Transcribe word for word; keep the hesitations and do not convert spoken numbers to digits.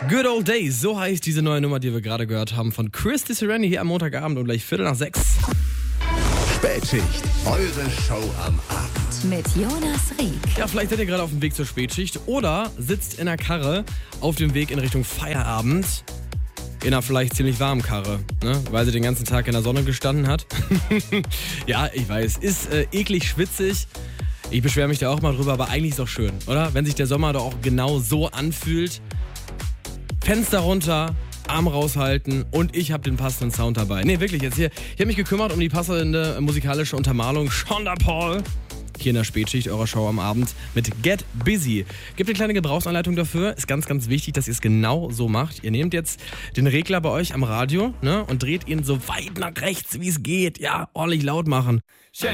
Good Old Days, so heißt diese neue Nummer, die wir gerade gehört haben von Chris Serenity hier am Montagabend um gleich Viertel nach sechs. Spätschicht, eure Show am Abend. Mit Jonas Rieck. Ja, vielleicht seid ihr gerade auf dem Weg zur Spätschicht oder sitzt in der Karre auf dem Weg in Richtung Feierabend. In einer vielleicht ziemlich warmen Karre, ne? Weil sie den ganzen Tag in der Sonne gestanden hat. Ja, ich weiß, ist äh, eklig schwitzig. Ich beschwere mich da auch mal drüber, aber eigentlich ist es doch schön, oder? Wenn sich der Sommer doch auch genau so anfühlt. Fenster runter, Arm raushalten und ich habe den passenden Sound dabei. Nee, wirklich, jetzt hier. Ich habe mich gekümmert um die passende musikalische Untermalung. Shonda Paul. Hier in der Spätschicht eurer Show am Abend mit Get Busy. Gibt eine kleine Gebrauchsanleitung dafür. Ist ganz, ganz wichtig, dass ihr es genau so macht. Ihr nehmt jetzt den Regler bei euch am Radio, ne, und dreht ihn so weit nach rechts, wie es geht. Ja, ordentlich laut machen. Shake